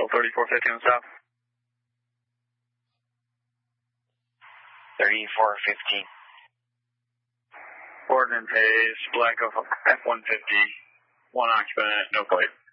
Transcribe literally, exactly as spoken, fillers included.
Eagle thirty-four fifty on south. thirty-four fifty. Ordnance Hayes, Blanco F one fifty, one occupant, no plate.